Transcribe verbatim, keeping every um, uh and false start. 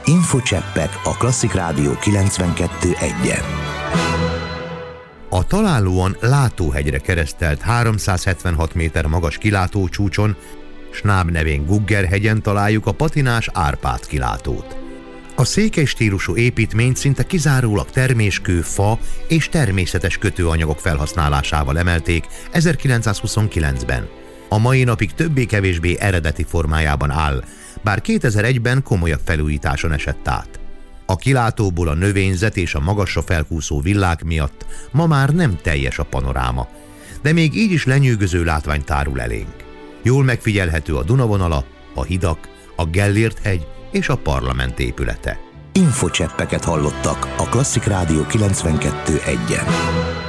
Infocseppek a Klasszik Rádió kilencvenkettő egyen. A találóan Látóhegyre keresztelt háromszázhetvenhat méter magas kilátócsúcson, Snáb nevén Gugger-hegyen találjuk a patinás Árpád kilátót. A székely stílusú építményt szinte kizárólag terméskő, fa és természetes kötőanyagok felhasználásával emelték ezerkilencszázhuszonkilencben. A mai napig többé-kevésbé eredeti formájában áll, bár kétezer-egyben komolyabb felújításon esett át. A kilátóból a növényzet és a magasra felkúszó villák miatt ma már nem teljes a panoráma, de még így is lenyűgöző látvány tárul elénk. Jól megfigyelhető a Dunavonala, a hidak, a Gellért-hegy és a Parlament épülete. Infocseppeket hallottak a Klasszik Rádió kilencvenkettő egyen.